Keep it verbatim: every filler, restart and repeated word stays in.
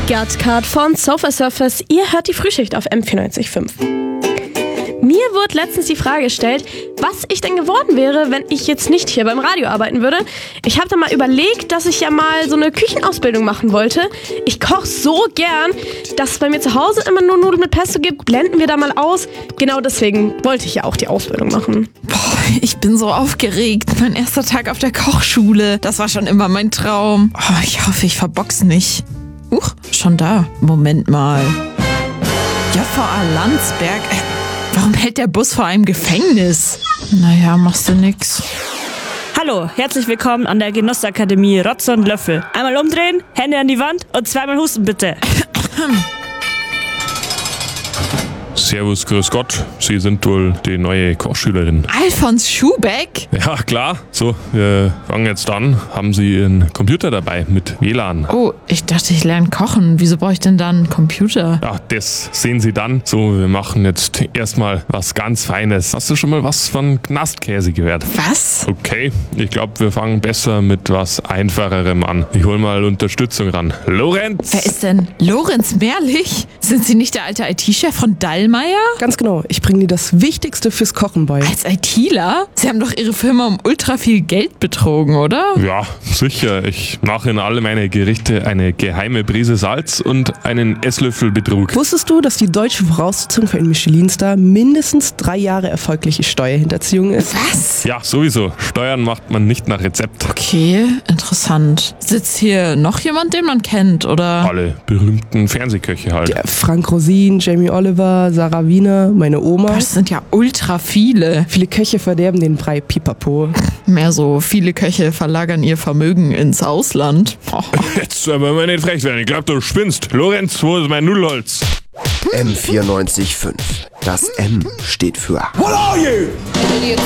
Gerd Card von Sofa Surfers. Ihr hört die Frühschicht auf M vierundneunzig Komma fünf. Mir wurde letztens die Frage gestellt, was ich denn geworden wäre, wenn ich jetzt nicht hier beim Radio arbeiten würde. Ich habe dann mal überlegt, dass ich ja mal so eine Küchenausbildung machen wollte. Ich koche so gern, dass es bei mir zu Hause immer nur Nudeln mit Pesto gibt. Blenden wir da mal aus. Genau deswegen wollte ich ja auch die Ausbildung machen. Boah, ich bin so aufgeregt. Mein erster Tag auf der Kochschule. Das war schon immer mein Traum. Oh, ich hoffe, ich verbox nicht. Huch, schon da. Moment mal. J V A Landsberg. Äh, warum hält der Bus vor einem Gefängnis? Naja, machst du nix. Hallo, herzlich willkommen an der Genossakademie Rotz und Löffel. Einmal umdrehen, Hände an die Wand und zweimal husten bitte. Servus, grüß Gott. Sie sind wohl die neue Kochschülerin. Alfons Schubeck? Ja, klar. So, wir fangen jetzt an. Haben Sie Ihren Computer dabei mit W L A N? Oh, ich dachte, ich lerne kochen. Wieso brauche ich denn dann einen Computer? Ja, das sehen Sie dann. So, wir machen jetzt erstmal was ganz Feines. Hast du schon mal was von Knastkäse gehört? Was? Okay, ich glaube, wir fangen besser mit was Einfacherem an. Ich hol mal Unterstützung ran. Lorenz! Wer ist denn Lorenz Merlich? Sind Sie nicht der alte I T-Chef von Dallmayr? Ganz genau. Ich bringe dir das Wichtigste fürs Kochen bei. Als ITler? Sie haben doch Ihre Firma um ultra viel Geld betrogen, oder? Ja, sicher. Ich mache in alle meine Gerichte eine geheime Prise Salz und einen Esslöffel Betrug. Wusstest du, dass die deutsche Voraussetzung für einen Michelin-Star mindestens drei Jahre erfolgliche Steuerhinterziehung ist? Was? Ja, sowieso. Steuern macht man nicht nach Rezept. Okay, interessant. Sitzt hier noch jemand, den man kennt, oder? Alle berühmten Fernsehköche halt. Der Frank Rosin, Jamie Oliver, Sarah Wiener, meine Oma. Boah, das sind ja ultra viele. Viele Köche verderben den Brei, pipapo. Mehr so, viele Köche verlagern ihr Vermögen ins Ausland. Oh. Jetzt aber mal nicht frech werden. Ich glaube, du spinnst. Lorenz, wo ist mein Nudelholz? M vierundneunzig Komma fünf. Das M steht für